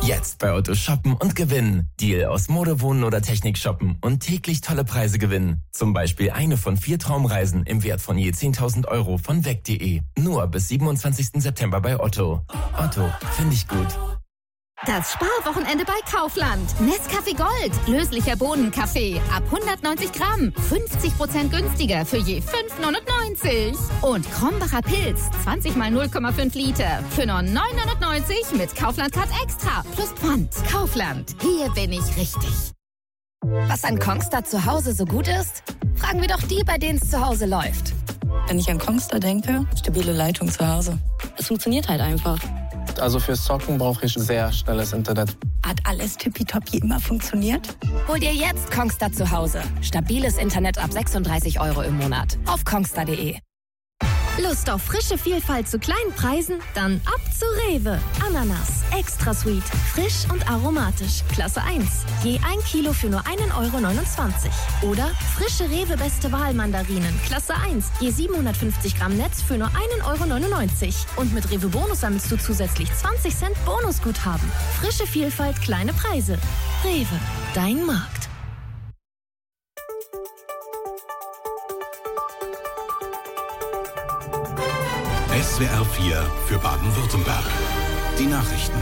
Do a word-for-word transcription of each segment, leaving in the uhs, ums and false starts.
Jetzt bei Otto shoppen und gewinnen. Deal aus Mode, Wohnen oder Technik shoppen und täglich tolle Preise gewinnen. Zum Beispiel eine von vier Traumreisen im Wert von je zehntausend Euro von weg punkt de. Nur bis siebenundzwanzigsten September bei Otto. Otto, finde ich gut. Das Sparwochenende bei Kaufland. Nescafé Gold. Löslicher Bohnenkaffee. Ab hundertneunzig Gramm. fünfzig Prozent günstiger für je fünf neunundneunzig. Und Krombacher Pilz. zwanzig mal null Komma fünf Liter. Für nur neun neunundneunzig mit Kaufland Card Extra. Plus Pfand. Kaufland. Hier bin ich richtig. Was an Kongstar zu Hause so gut ist? Fragen wir doch die, bei denen es zu Hause läuft. Wenn ich an Kongstar denke, stabile Leitung zu Hause. Es funktioniert halt einfach. Also fürs Zocken brauche ich sehr schnelles Internet. Hat alles tippitoppi immer funktioniert? Hol dir jetzt Kongstar zu Hause. Stabiles Internet ab sechsunddreißig Euro im Monat. Auf kongstar punkt de. Lust auf frische Vielfalt zu kleinen Preisen? Dann ab zu Rewe. Ananas, extra sweet, frisch und aromatisch. Klasse eins. Je ein Kilo für nur einen Euro neunundzwanzig. Oder frische Rewe Beste Wahl Mandarinen. Klasse eins. Je siebenhundertfünfzig Gramm Netz für nur einen Euro neunundneunzig. Und mit Rewe Bonus sammelst du zusätzlich zwanzig Cent Bonusguthaben. Frische Vielfalt, kleine Preise. Rewe, dein Markt. S W R vier für Baden-Württemberg. Die Nachrichten.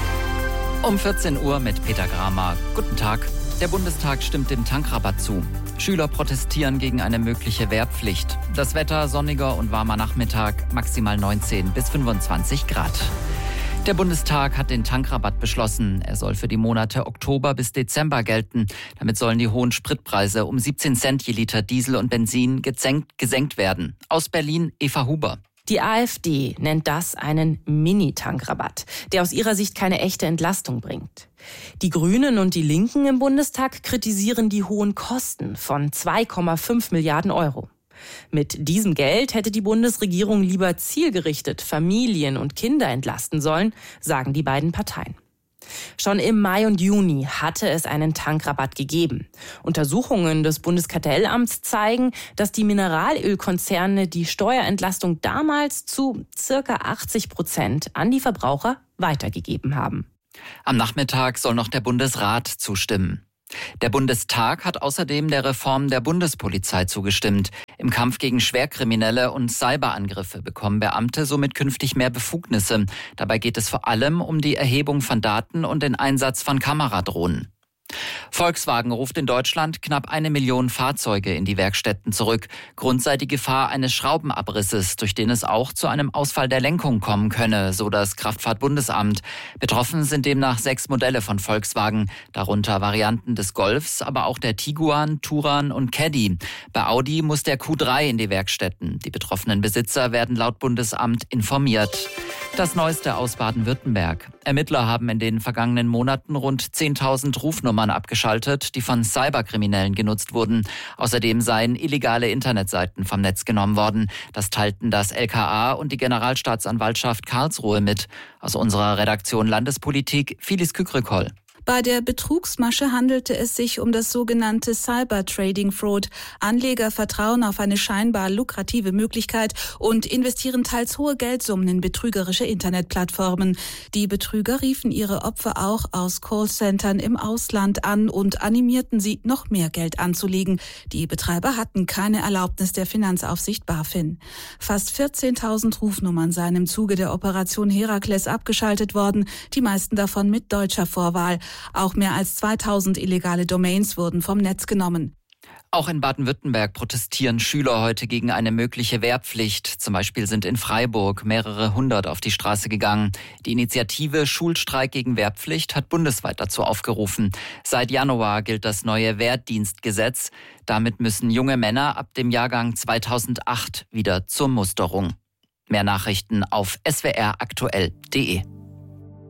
Um vierzehn Uhr mit Peter Gramer. Guten Tag. Der Bundestag stimmt dem Tankrabatt zu. Schüler protestieren gegen eine mögliche Wehrpflicht. Das Wetter sonniger und warmer Nachmittag, maximal neunzehn bis fünfundzwanzig Grad. Der Bundestag hat den Tankrabatt beschlossen. Er soll für die Monate Oktober bis Dezember gelten. Damit sollen die hohen Spritpreise um siebzehn Cent je Liter Diesel und Benzin gesenkt, gesenkt werden. Aus Berlin, Eva Huber. Die AfD nennt das einen Mini-Tankrabatt, der aus ihrer Sicht keine echte Entlastung bringt. Die Grünen und die Linken im Bundestag kritisieren die hohen Kosten von zwei Komma fünf Milliarden Euro. Mit diesem Geld hätte die Bundesregierung lieber zielgerichtet Familien und Kinder entlasten sollen, sagen die beiden Parteien. Schon im Mai und Juni hatte es einen Tankrabatt gegeben. Untersuchungen des Bundeskartellamts zeigen, dass die Mineralölkonzerne die Steuerentlastung damals zu circa achtzig Prozent an die Verbraucher weitergegeben haben. Am Nachmittag soll noch der Bundesrat zustimmen. Der Bundestag hat außerdem der Reform der Bundespolizei zugestimmt. Im Kampf gegen Schwerkriminelle und Cyberangriffe bekommen Beamte somit künftig mehr Befugnisse. Dabei geht es vor allem um die Erhebung von Daten und den Einsatz von Kameradrohnen. Volkswagen ruft in Deutschland knapp eine Million Fahrzeuge in die Werkstätten zurück. Grund sei die Gefahr eines Schraubenabrisses, durch den es auch zu einem Ausfall der Lenkung kommen könne, so das Kraftfahrtbundesamt. Betroffen sind demnach sechs Modelle von Volkswagen, darunter Varianten des Golfs, aber auch der Tiguan, Touran und Caddy. Bei Audi muss der Q drei in die Werkstätten. Die betroffenen Besitzer werden laut Bundesamt informiert. Das Neueste aus Baden-Württemberg. Ermittler haben in den vergangenen Monaten rund zehntausend Rufnummern abgeschaltet, die von Cyberkriminellen genutzt wurden. Außerdem seien illegale Internetseiten vom Netz genommen worden. Das teilten das L K A und die Generalstaatsanwaltschaft Karlsruhe mit. Aus unserer Redaktion Landespolitik, Phyllis Kükrikoll. Bei der Betrugsmasche handelte es sich um das sogenannte Cyber-Trading-Fraud. Anleger vertrauen auf eine scheinbar lukrative Möglichkeit und investieren teils hohe Geldsummen in betrügerische Internetplattformen. Die Betrüger riefen ihre Opfer auch aus Callcentern im Ausland an und animierten sie, noch mehr Geld anzulegen. Die Betreiber hatten keine Erlaubnis der Finanzaufsicht BaFin. Fast vierzehntausend Rufnummern seien im Zuge der Operation Herakles abgeschaltet worden, die meisten davon mit deutscher Vorwahl. Auch mehr als zweitausend illegale Domains wurden vom Netz genommen. Auch in Baden-Württemberg protestieren Schüler heute gegen eine mögliche Wehrpflicht. Zum Beispiel sind in Freiburg mehrere hundert auf die Straße gegangen. Die Initiative Schulstreik gegen Wehrpflicht hat bundesweit dazu aufgerufen. Seit Januar gilt das neue Wehrdienstgesetz. Damit müssen junge Männer ab dem Jahrgang zweitausendacht wieder zur Musterung. Mehr Nachrichten auf s w r aktuell punkt de.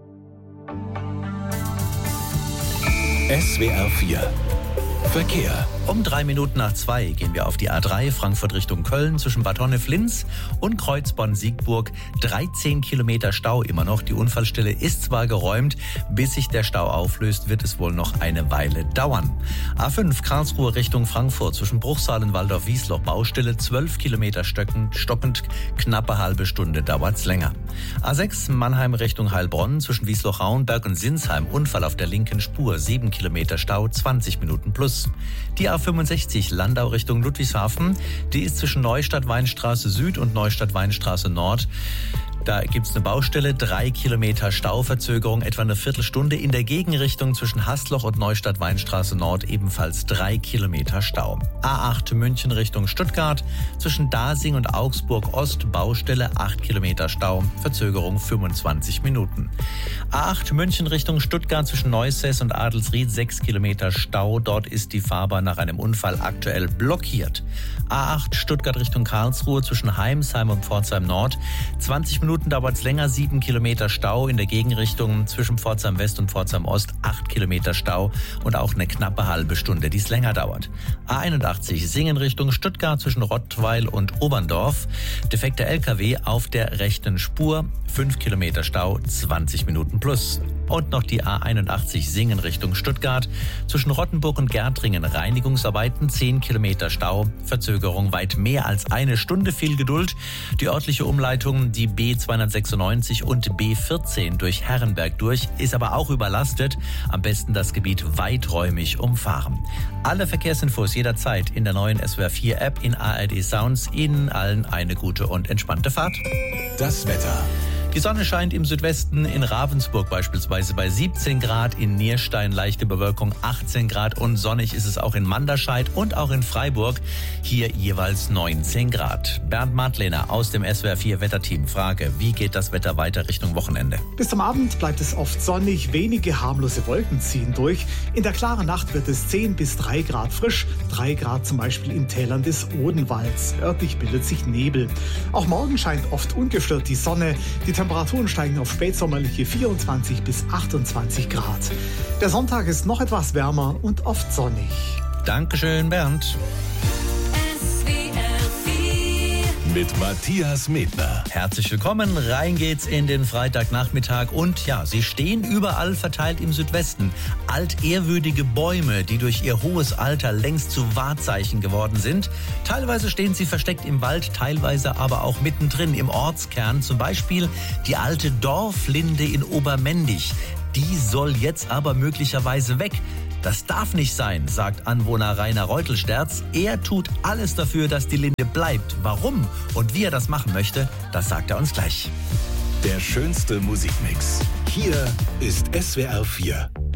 S W R vier Verkehr. Um drei Minuten nach zwei gehen wir auf die A drei Frankfurt Richtung Köln zwischen Bad Honnef-Linz und Kreuzborn-Siegburg. dreizehn Kilometer Stau immer noch. Die Unfallstelle ist zwar geräumt, bis sich der Stau auflöst, wird es wohl noch eine Weile dauern. A fünf Karlsruhe Richtung Frankfurt zwischen Bruchsal, Waldorf-Wiesloch Baustelle, zwölf Kilometer stockend, stockend, knappe halbe Stunde dauert's länger. A sechs Mannheim Richtung Heilbronn zwischen Wiesloch-Rauenberg und Sinsheim, Unfall auf der linken Spur, sieben Kilometer Stau, zwanzig Minuten plus. Die A fünfundsechzig Landau Richtung Ludwigshafen, die ist zwischen Neustadt-Weinstraße Süd und Neustadt-Weinstraße Nord. Da gibt's eine Baustelle, drei Kilometer Stauverzögerung, etwa eine Viertelstunde. In der Gegenrichtung zwischen Haßloch und Neustadt-Weinstraße Nord ebenfalls drei Kilometer Stau. A acht München Richtung Stuttgart, zwischen Dasing und Augsburg Ost, Baustelle, acht Kilometer Stau, Verzögerung fünfundzwanzig Minuten. A acht München Richtung Stuttgart zwischen Neusäß und Adelsried, sechs Kilometer Stau. Dort ist die Fahrbahn nach einem Unfall aktuell blockiert. A acht Stuttgart Richtung Karlsruhe zwischen Heimsheim und Pforzheim Nord, zwanzig Minuten dauert es länger, sieben Kilometer Stau. In der Gegenrichtung zwischen Pforzheim West und Pforzheim Ost, acht Kilometer Stau und auch eine knappe halbe Stunde, die es länger dauert. A einundachtzig Singen Richtung Stuttgart zwischen Rottweil und Oberndorf. Defekter L K W auf der rechten Spur, fünf Kilometer Stau, zwanzig Minuten plus. Und noch die A einundachtzig Singen Richtung Stuttgart zwischen Rottenburg und Gärtringen. Reinigungsarbeiten, zehn Kilometer Stau, Verzögerung weit mehr als eine Stunde, viel Geduld. Die örtliche Umleitung, die B zweihundertsechsundneunzig und B vierzehn durch Herrenberg durch, ist aber auch überlastet. Am besten das Gebiet weiträumig umfahren. Alle Verkehrsinfos jederzeit in der neuen S W R vier App, in A R D Sounds. Ihnen allen eine gute und entspannte Fahrt. Das Wetter. Die Sonne scheint im Südwesten, in Ravensburg beispielsweise bei siebzehn Grad, in Nierstein leichte Bewölkung achtzehn Grad und sonnig ist es auch in Manderscheid und auch in Freiburg, hier jeweils neunzehn Grad. Bernd Madlener aus dem S W R vier Wetterteam. Frage, wie geht das Wetter weiter Richtung Wochenende? Bis zum Abend bleibt es oft sonnig, wenige harmlose Wolken ziehen durch. In der klaren Nacht wird es zehn bis drei Grad frisch, drei Grad zum Beispiel in Tälern des Odenwalds. Örtlich bildet sich Nebel. Auch morgen scheint oft ungestört die Sonne. Die Temperaturen steigen auf spätsommerliche vierundzwanzig bis achtundzwanzig Grad. Der Sonntag ist noch etwas wärmer und oft sonnig. Dankeschön, Bernd. Mit Matthias Medner. Herzlich willkommen, rein geht's in den Freitagnachmittag und ja, sie stehen überall verteilt im Südwesten. Altehrwürdige Bäume, die durch ihr hohes Alter längst zu Wahrzeichen geworden sind. Teilweise stehen sie versteckt im Wald, teilweise aber auch mittendrin im Ortskern. Zum Beispiel die alte Dorflinde in Obermendig. Die soll jetzt aber möglicherweise weg. Das darf nicht sein, sagt Anwohner Rainer Reutelsterz. Er tut alles dafür, dass die Linde bleibt. Warum und wie er das machen möchte, das sagt er uns gleich. Der schönste Musikmix. Hier ist S W R vier.